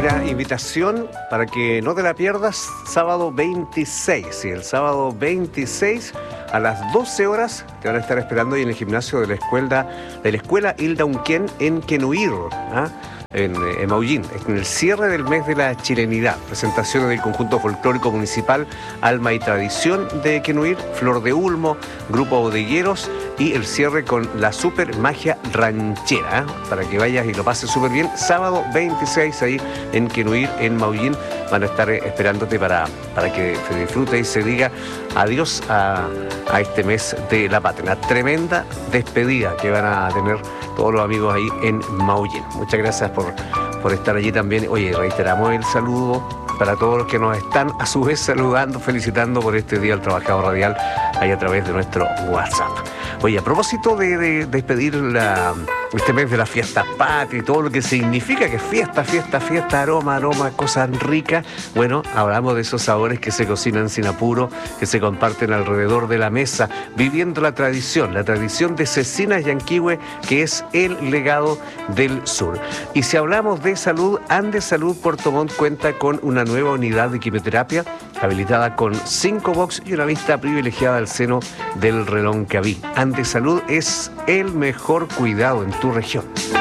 Mira, invitación para que no te la pierdas, sábado 26. Sí, el sábado 26 a las 12 horas te van a estar esperando ahí en el gimnasio de la escuela Hilda Unquén en Quenuir, en Maullín, en el cierre del mes de la chilenidad. Presentaciones del conjunto folclórico municipal Alma y Tradición de Quenuir, Flor de Ulmo, Grupo Bodegueros y el cierre con la super magia ranchera, para que vayas y lo pases súper bien. Sábado 26 ahí en Quenuir, en Maullín, van a estar esperándote para que se disfrute y se diga adiós a este mes de la patria. Una tremenda despedida que van a tener todos los amigos ahí en Maullín. Muchas gracias por estar allí también. Oye, reiteramos el saludo para todos los que nos están a su vez saludando, felicitando por este Día del Trabajador Radial ahí a través de nuestro WhatsApp. Oye, a propósito de despedir este mes de la fiesta patria y todo lo que significa que fiesta, aroma, cosas ricas, bueno, hablamos de esos sabores que se cocinan sin apuro, que se comparten alrededor de la mesa, viviendo la tradición de Cecinas Yanquihue, que es el legado del sur. Y si hablamos de salud, Andes Salud Puerto Montt cuenta con una nueva unidad de quimioterapia habilitada con 5 box y una vista privilegiada al seno del Reloncaví. Andes Salud es el mejor cuidado en tu región.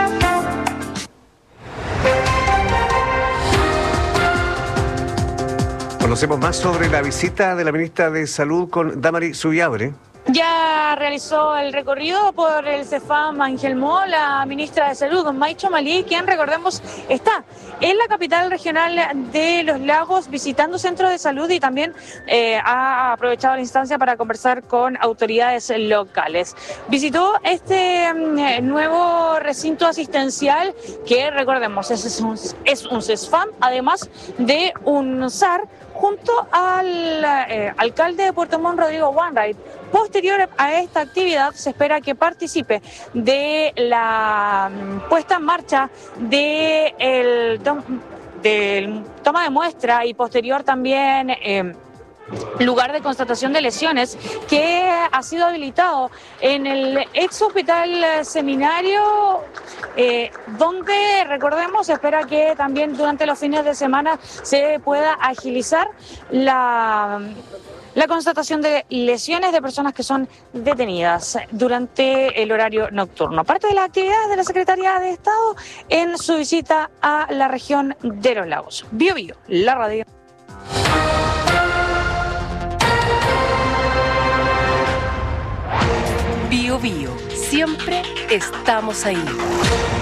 Conocemos más sobre la visita de la ministra de Salud con Damari Zubiabre. Ya realizó el recorrido por el CEFAM Angelmó la ministra de Salud, Maicho Malí, quien, recordemos, está en la capital regional de Los Lagos visitando centros de salud y también ha aprovechado la instancia para conversar con autoridades locales. Visitó este nuevo recinto asistencial que, recordemos, es un CEFAM, además de un SAR, junto al alcalde de Puerto Montt, Rodrigo Wainwright. Posterior a esta actividad, se espera que participe de la puesta en marcha del toma de muestra y posterior también lugar de constatación de lesiones que ha sido habilitado en el ex hospital seminario, donde, recordemos, se espera que también durante los fines de semana se pueda agilizar la constatación de lesiones de personas que son detenidas durante el horario nocturno. Parte de las actividades de la Secretaría de Estado en su visita a la región de Los Lagos. Bio Bio, la radio. Bio Bio, siempre estamos ahí.